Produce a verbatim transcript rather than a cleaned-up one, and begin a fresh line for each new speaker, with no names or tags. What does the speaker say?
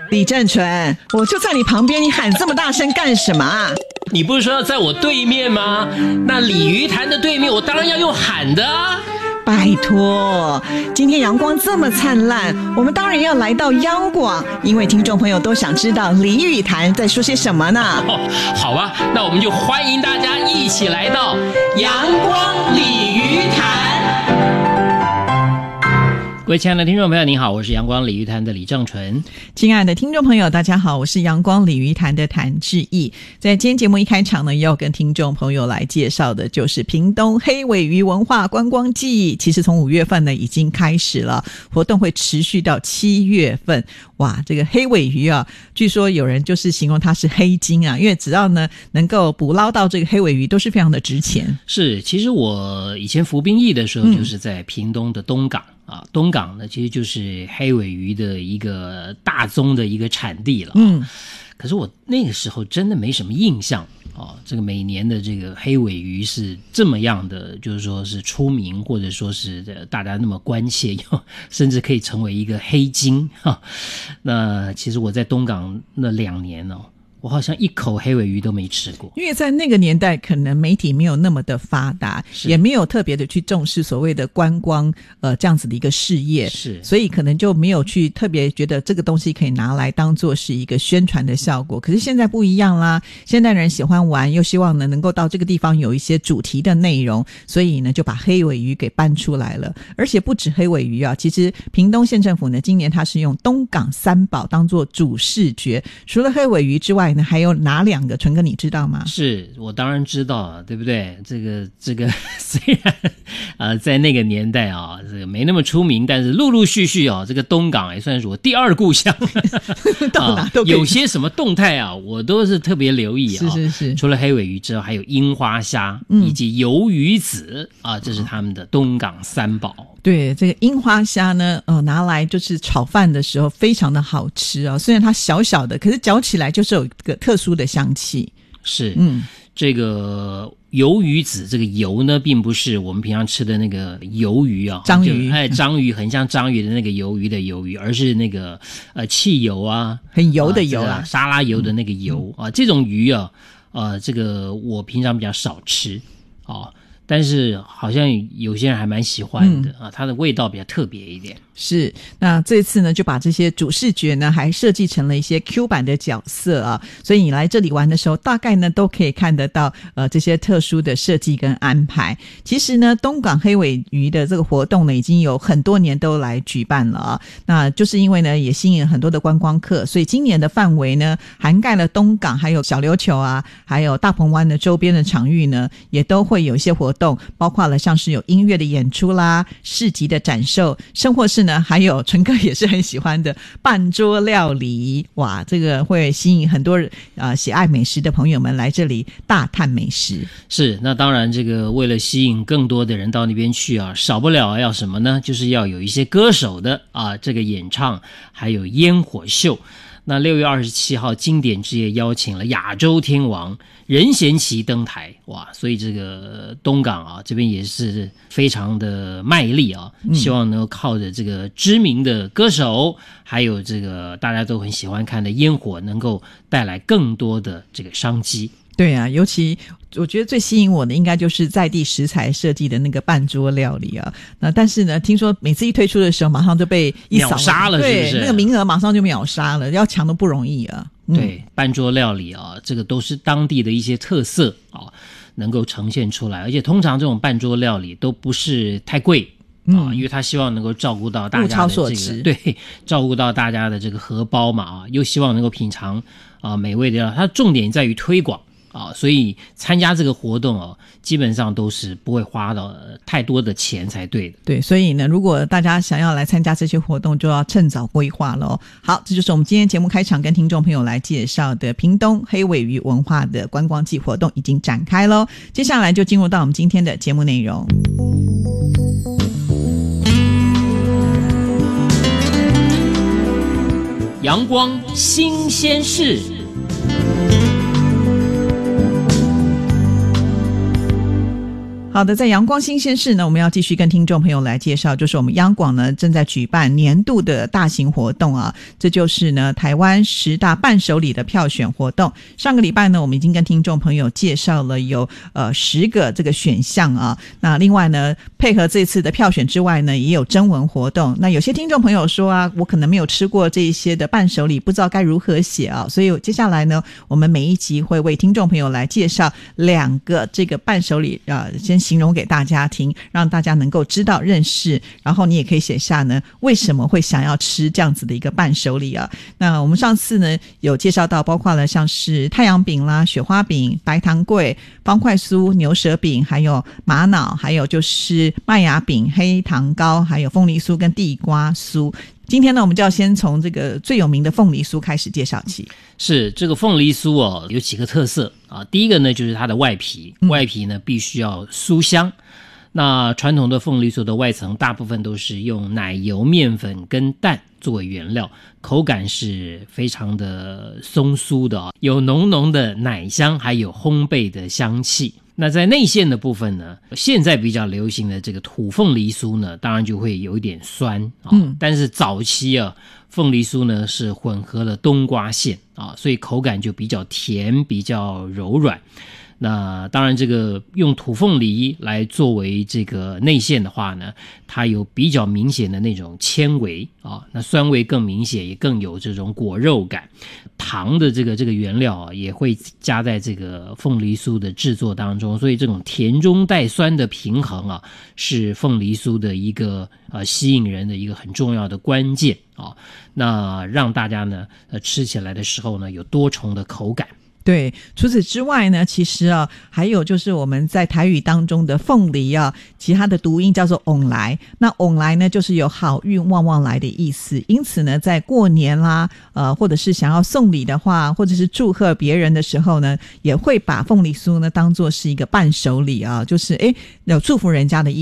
李正淳，我就在你旁边，你喊这么大声干什么啊？
你不是说要在我对面吗？那鲤鱼潭的对面，我当然要用喊的啊。
拜托，今天阳光这么灿烂，我们当然要来到央广，因为听众朋友都想知道鲤鱼潭在说些什么呢？
哦，好啊，那我们就欢迎大家一起来到阳光鲤鱼潭。各位亲爱的听众朋友，你好，我是阳光鲤鱼潭的李正淳。
亲爱的听众朋友，大家好，我是阳光鲤鱼潭的谭志毅。在今天节目一开场呢，要跟听众朋友来介绍的就是屏东黑尾鱼文化观光季。其实从五月份呢已经开始了，活动会持续到七月份。哇，这个黑尾鱼啊，据说有人就是形容它是黑金啊，因为只要呢能够捕捞到这个黑尾鱼，都是非常的值钱。
是，其实我以前服兵役的时候，就是在屏东的东港。嗯啊，东港呢，其实就是黑尾鱼的一个大宗的一个产地了。嗯，可是我那个时候真的没什么印象啊，这个每年的这个黑尾鱼是这么样的，就是说是出名，或者说是大家那么关切，甚至可以成为一个黑金哈。那其实我在东港那两年哦。我好像一口黑尾鱼都没吃过，
因为在那个年代可能媒体没有那么的发达，也没有特别的去重视所谓的观光呃这样子的一个事业，
是，
所以可能就没有去特别觉得这个东西可以拿来当做是一个宣传的效果。可是现在不一样啦，现代人喜欢玩，又希望呢能够到这个地方有一些主题的内容，所以呢就把黑尾鱼给搬出来了。而且不止黑尾鱼啊，其实屏东县政府呢今年它是用东港三宝当做主视觉，除了黑尾鱼之外还有哪两个？淳哥你知道吗？
是，我当然知道啊，对不对？这个这个虽然呃在那个年代啊，这个没那么出名，但是陆陆续续啊，这个东港也算是我第二故乡。
到哪都可以、
啊、有些什么动态啊，我都是特别留意啊。
是是是，
除了黑尾鱼之外，还有樱花虾、嗯、以及鱿鱼子啊，这是他们的东港三宝。
对，这个樱花虾呢，呃，拿来就是炒饭的时候非常的好吃啊。虽然它小小的，可是嚼起来就是有一个特殊的香气。
是，嗯，这个鱿鱼子，这个鱿呢，并不是我们平常吃的那个鱿鱼啊，
章鱼，
哎，章鱼很像章鱼的那个鱿鱼的鱿鱼，而是那个呃汽油啊，
很油的油
啊，沙拉油的那个油、嗯、啊，这种鱼啊，呃，这个我平常比较少吃啊。但是好像有些人还蛮喜欢的、嗯、啊，它的味道比较特别一点。
是，那这次呢就把这些主视觉呢还设计成了一些 Q 版的角色啊，所以你来这里玩的时候大概呢都可以看得到呃这些特殊的设计跟安排。其实呢东港黑尾鱼的这个活动呢已经有很多年都来举办了啊，那就是因为呢也吸引了很多的观光客，所以今年的范围呢涵盖了东港还有小琉球啊，还有大鹏湾的周边的场域呢也都会有一些活动，包括了像是有音乐的演出啦、市集的展售，甚或是呢还有淳哥也是很喜欢的半桌料理。哇，这个会吸引很多呃喜爱美食的朋友们来这里大探美食。
是，那当然这个为了吸引更多的人到那边去啊，少不了要什么呢？就是要有一些歌手的啊这个演唱，还有烟火秀。那六月二十七号经典之夜邀请了亚洲天王任贤齐登台，哇！所以这个东港啊这边也是非常的卖力啊，希望能够靠着这个知名的歌手，还有这个大家都很喜欢看的烟火，能够带来更多的这个商机。
对啊，尤其我觉得最吸引我的应该就是在地食材设计的那个半桌料理啊。那但是呢，听说每次一推出的时候，马上就被一扫
秒杀了，是不是？
对，那个名额马上就秒杀了，要抢都不容易啊。
嗯、对，半桌料理啊，这个都是当地的一些特色啊，能够呈现出来。而且通常这种半桌料理都不是太贵。啊，因为他希望能够照顾到大家的这个，对，照顾到大家的这个荷包嘛啊，又希望能够品尝啊美味的料理，它重点在于推广啊，所以参加这个活动哦、啊，基本上都是不会花到太多的钱才对的。
对，所以呢，如果大家想要来参加这些活动，就要趁早规划了哦。好，这就是我们今天节目开场跟听众朋友来介绍的屏东黑尾鱼文化的观光季活动已经展开咯。接下来就进入到我们今天的节目内容。
阳光新鲜事，
好的，在阳光新鲜事呢，我们要继续跟听众朋友来介绍，就是我们央广呢正在举办年度的大型活动啊，这就是呢台湾十大伴手礼的票选活动。上个礼拜呢，我们已经跟听众朋友介绍了有呃十个这个选项啊。那另外呢，配合这次的票选之外呢，也有征文活动。那有些听众朋友说啊，我可能没有吃过这一些的伴手礼，不知道该如何写啊，所以接下来呢，我们每一集会为听众朋友来介绍两个这个伴手礼，呃，先形容给大家听，让大家能够知道认识，然后你也可以写下呢为什么会想要吃这样子的一个伴手礼啊。那我们上次呢有介绍到包括了像是太阳饼啦、雪花饼、白糖粿、方块酥、牛舌饼，还有玛瑙，还有就是麦芽饼、黑糖糕，还有凤梨酥跟地瓜酥。今天呢，我们就要先从这个最有名的凤梨酥开始介绍起。
是这个凤梨酥哦，有几个特色啊。第一个呢，就是它的外皮，外皮呢必须要酥香。那传统的凤梨酥的外层大部分都是用奶油、面粉跟蛋作为原料，口感是非常的松酥的啊，有浓浓的奶香，还有烘焙的香气。那在内馅的部分呢，现在比较流行的这个土凤梨酥呢，当然就会有一点酸啊、嗯。但是早期啊，凤梨酥呢是混合了冬瓜馅啊，所以口感就比较甜，比较柔软。那当然这个用土凤梨来作为这个内馅的话呢，它有比较明显的那种纤维啊，那酸味更明显，也更有这种果肉感。糖的这个这个原料啊，也会加在这个凤梨酥的制作当中，所以这种甜中带酸的平衡啊，是凤梨酥的一个呃吸引人的一个很重要的关键啊。那让大家呢呃吃起来的时候呢，有多重的口感。
对，除此之外呢，其实啊，还有就是我们在台语当中的凤梨啊，其他的读音叫做翁来。那翁来呢，就是有好运旺旺来的意思。因此呢，在过年啦，呃，或者是想要送礼的话，或者是祝贺别人的时候呢，也会把凤梨酥呢当作是一个伴手礼啊，就是诶有祝福人家的意思。